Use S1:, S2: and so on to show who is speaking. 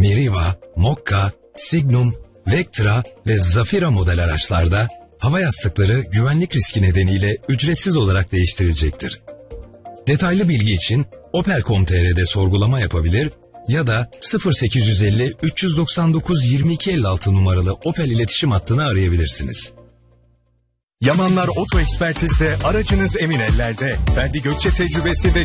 S1: Meriva, Mokka, Signum, Vectra ve Zafira model araçlarda hava yastıkları güvenlik riski nedeniyle ücretsiz olarak değiştirilecektir. Detaylı bilgi için Opel.com.tr'de sorgulama yapabilir ya da 0850 399 2256 numaralı Opel iletişim hattını arayabilirsiniz.
S2: Yamanlar Oto Ekspertiz'de aracınız emin ellerde. Ferdi Gökçe tecrübesi ve